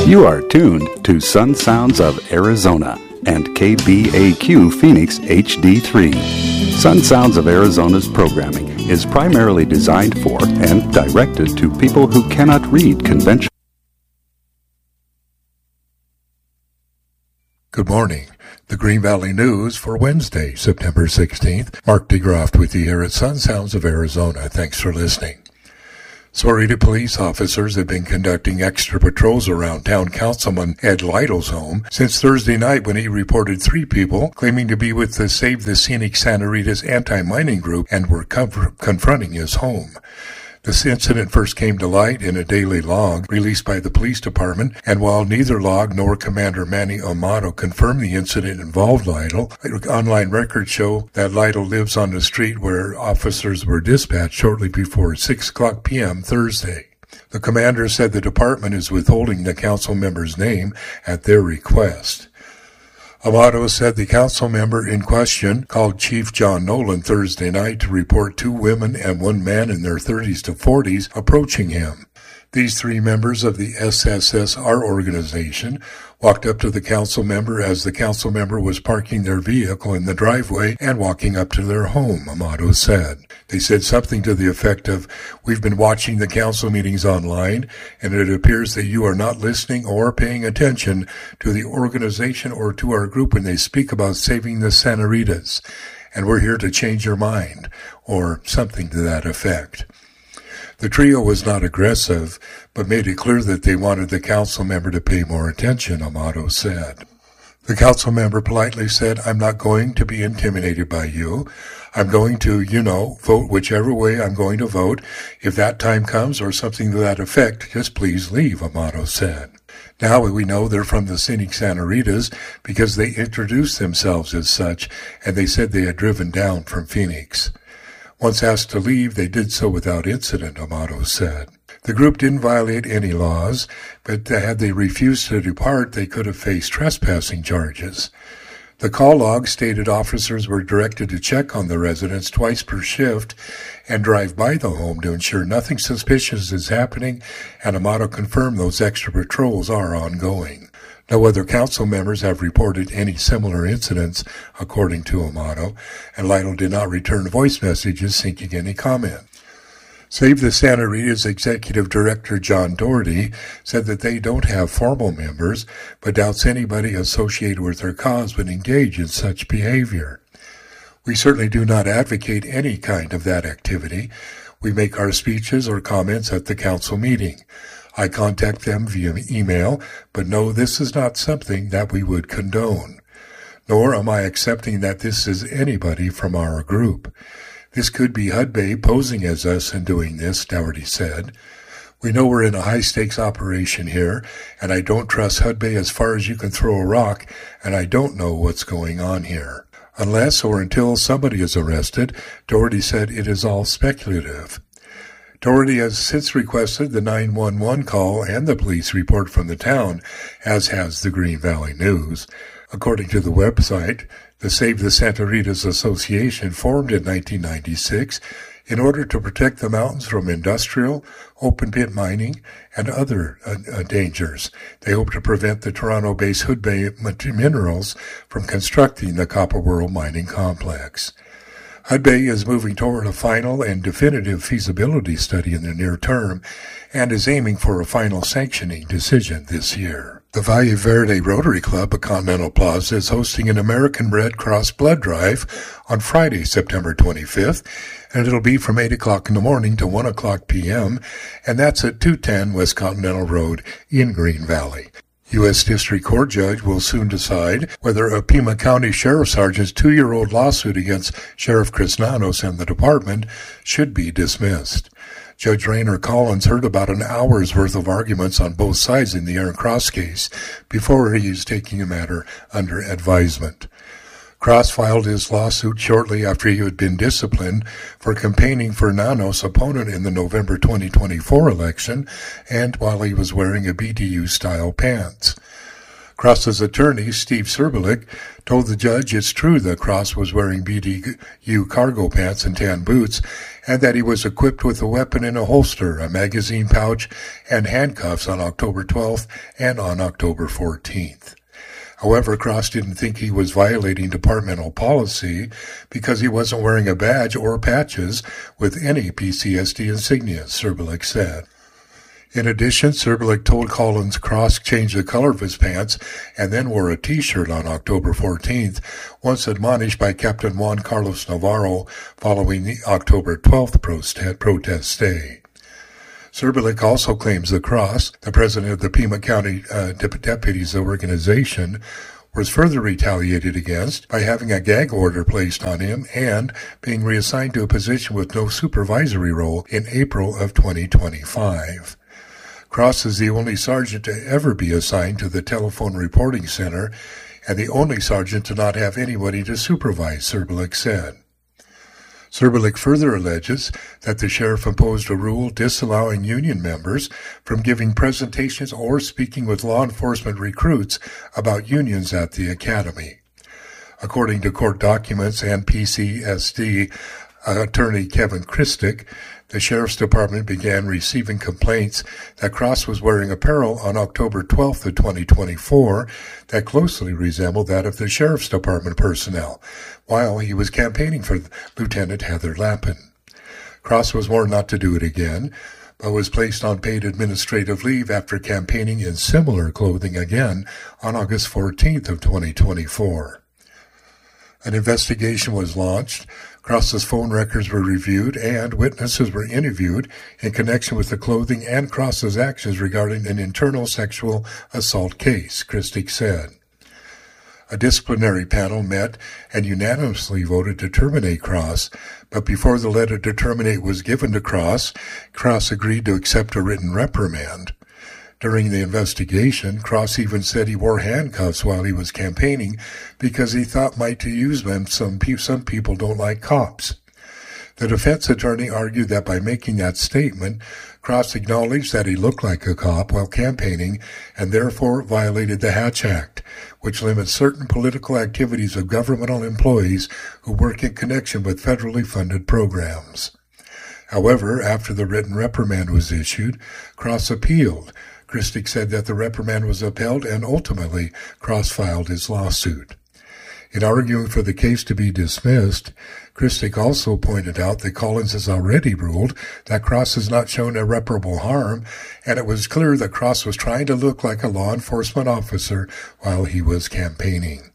You are tuned to Sun Sounds of Arizona and KBAQ Phoenix HD3. Sun Sounds of Arizona's programming is primarily designed for and directed to people who cannot read conventional. Good morning. The Green Valley News for Wednesday, September 16th. Mark DeGroft with you here at Sun Sounds of Arizona. Thanks for listening. Sahuarita police officers have been conducting extra patrols around town councilman Ed Lytle's home since Thursday night when he reported 3 people claiming to be with the Save the Scenic Santa Rita's anti-mining group and were confronting his home. This incident first came to light in a daily log released by the police department, and while neither log nor Commander Manny Amato confirmed the incident involved Lytle, online records show that Lytle lives on the street where officers were dispatched shortly before 6:00 p.m. Thursday. The commander said the department is withholding the council member's name at their request. Amato said the council member in question called Chief John Nolan Thursday night to report 2 women and 1 man in their 30s to 40s approaching him. These 3 members of the SSSR organization walked up to the council member as the council member was parking their vehicle in the driveway and walking up to their home, Amato said. They said something to the effect of, "We've been watching the council meetings online, and it appears that you are not listening or paying attention to the organization or to our group when they speak about saving the Santa Ritas, and we're here to change your mind," or something to that effect. The trio was not aggressive, but made it clear that they wanted the council member to pay more attention, Amato said. The council member politely said, "I'm not going to be intimidated by you. I'm going to, vote whichever way I'm going to vote. If that time comes or something to that effect, just please leave," Amato said. Now we know they're from the Scenic Santa Ritas because they introduced themselves as such, and they said they had driven down from Phoenix. Once asked to leave, they did so without incident, Amato said. The group didn't violate any laws, but had they refused to depart, they could have faced trespassing charges. The call log stated officers were directed to check on the residents twice per shift and drive by the home to ensure nothing suspicious is happening, and Amato confirmed those extra patrols are ongoing. No other council members have reported any similar incidents, according to Amato, and Lytle did not return voice messages seeking any comment. Save the Santa Rita's executive director John Doherty said that they don't have formal members, but doubts anybody associated with their cause would engage in such behavior. "We certainly do not advocate any kind of that activity. We make our speeches or comments at the council meeting. I contact them via email, but no, this is not something that we would condone. Nor am I accepting that this is anybody from our group. This could be Hudbay posing as us and doing this," Doherty said. "We know we're in a high-stakes operation here, and I don't trust Hudbay as far as you can throw a rock, and I don't know what's going on here. Unless or until somebody is arrested," Doherty said, "it is all speculative." Doherty has since requested the 911 call and the police report from the town, as has the Green Valley News. According to the website, the Save the Santa Rita's Association formed in 1996 in order to protect the mountains from industrial, open-pit mining, and other dangers. They hope to prevent the Toronto-based Hudbay Minerals from constructing the Copper World mining complex. Hudbay is moving toward a final and definitive feasibility study in the near term and is aiming for a final sanctioning decision this year. The Valle Verde Rotary Club at Continental Plaza is hosting an American Red Cross blood drive on Friday, September 25th, and it'll be from 8 o'clock in the morning to 1 o'clock p.m., and that's at 210 West Continental Road in Green Valley. U.S. District Court judge will soon decide whether a Pima County Sheriff Sergeant's 2-year-old lawsuit against Sheriff Chris Nanos and the department should be dismissed. Judge Rainer Collins heard about an hour's worth of arguments on both sides in the Aaron Cross case before he is taking the matter under advisement. Cross filed his lawsuit shortly after he had been disciplined for campaigning for Nanos' opponent in the November 2024 election and while he was wearing a BDU-style pants. Cross's attorney, Steve Serbelik, told the judge it's true that Cross was wearing BDU cargo pants and tan boots, and that he was equipped with a weapon in a holster, a magazine pouch, and handcuffs on October 12th and on October 14th. However, Cross didn't think he was violating departmental policy because he wasn't wearing a badge or patches with any PCSD insignia, Serbelik said. In addition, Serbelik told Collins Cross changed the color of his pants and then wore a T-shirt on October 14th, once admonished by Captain Juan Carlos Navarro following the October 12th protest day. Serbelik also claims that Cross, the president of the Pima County Deputies Organization, was further retaliated against by having a gag order placed on him and being reassigned to a position with no supervisory role in April of 2025. Cross is the only sergeant to ever be assigned to the Telephone Reporting Center and the only sergeant to not have anybody to supervise, Serbelik said. Serbelik further alleges that the sheriff imposed a rule disallowing union members from giving presentations or speaking with law enforcement recruits about unions at the academy. According to court documents and PCSD attorney Kevin Christic, the Sheriff's Department began receiving complaints that Cross was wearing apparel on October 12th of 2024 that closely resembled that of the Sheriff's Department personnel, while he was campaigning for Lieutenant Heather Lappin. Cross was warned not to do it again, but was placed on paid administrative leave after campaigning in similar clothing again on August 14th of 2024. An investigation was launched. Cross's phone records were reviewed and witnesses were interviewed in connection with the clothing and Cross's actions regarding an internal sexual assault case, Christic said. A disciplinary panel met and unanimously voted to terminate Cross, but before the letter to terminate was given to Cross agreed to accept a written reprimand. During the investigation, Cross even said he wore handcuffs while he was campaigning because he thought might to use them. Some people don't like cops. The defense attorney argued that by making that statement, Cross acknowledged that he looked like a cop while campaigning and therefore violated the Hatch Act, which limits certain political activities of governmental employees who work in connection with federally funded programs. However, after the written reprimand was issued, Cross appealed. Christic said that the reprimand was upheld and ultimately Cross filed his lawsuit. In arguing for the case to be dismissed, Christic also pointed out that Collins has already ruled that Cross has not shown irreparable harm, and it was clear that Cross was trying to look like a law enforcement officer while he was campaigning.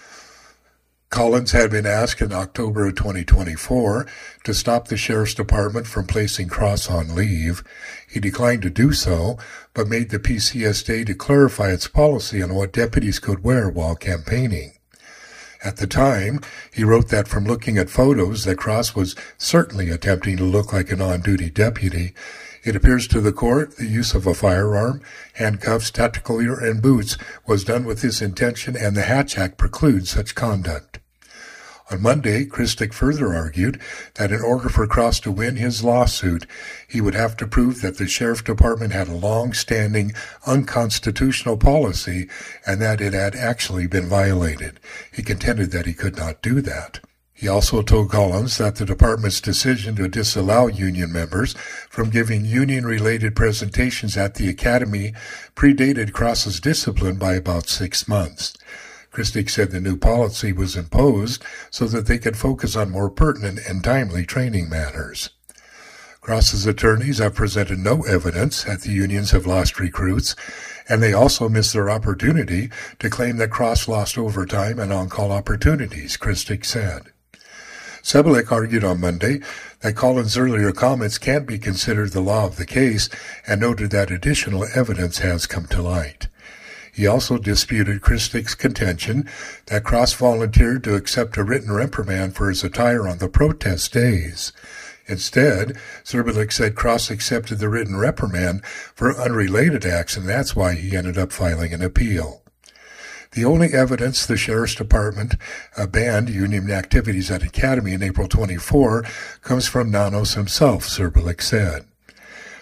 Collins had been asked in October of 2024 to stop the Sheriff's Department from placing Cross on leave. He declined to do so, but made the PCSD to clarify its policy on what deputies could wear while campaigning. At the time, he wrote that from looking at photos that Cross was certainly attempting to look like an on-duty deputy. It appears to the court the use of a firearm, handcuffs, tactical gear, and boots was done with this intention, and the Hatch Act precludes such conduct. On Monday, Christic further argued that in order for Cross to win his lawsuit, he would have to prove that the Sheriff's Department had a long-standing unconstitutional policy and that it had actually been violated. He contended that he could not do that. He also told Collins that the department's decision to disallow union members from giving union-related presentations at the academy predated Cross's discipline by about 6 months. Christic said the new policy was imposed so that they could focus on more pertinent and timely training matters. Cross's attorneys have presented no evidence that the unions have lost recruits, and they also missed their opportunity to claim that Cross lost overtime and on-call opportunities, Christic said. Serbelik argued on Monday that Collins' earlier comments can't be considered the law of the case and noted that additional evidence has come to light. He also disputed Christic's contention that Cross volunteered to accept a written reprimand for his attire on the protest days. Instead, Serbelik said Cross accepted the written reprimand for unrelated acts, and that's why he ended up filing an appeal. The only evidence the Sheriff's Department banned union activities at Academy in April 24 comes from Nanos himself, Serbelik said.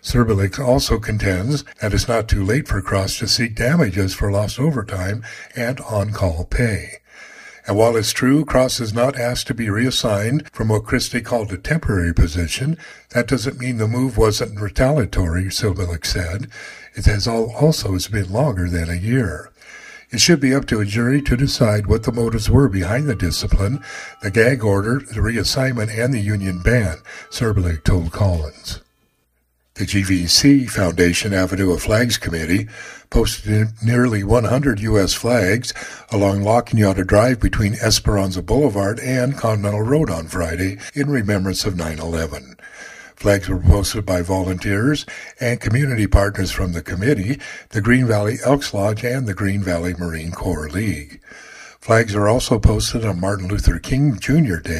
Serbulik also contends that it's not too late for Cross to seek damages for lost overtime and on-call pay. And while it's true Cross is not asked to be reassigned from what Christie called a temporary position, that doesn't mean the move wasn't retaliatory, Serbulik said. It has also been longer than a year. It should be up to a jury to decide what the motives were behind the discipline, the gag order, the reassignment, and the union ban, Serbulik told Collins. The GVC Foundation Avenue of Flags Committee posted nearly 100 U.S. flags along La Cañada Drive between Esperanza Boulevard and Continental Road on Friday in remembrance of 9/11. Flags were posted by volunteers and community partners from the committee, the Green Valley Elks Lodge, and the Green Valley Marine Corps League. Flags are also posted on Martin Luther King Jr. Day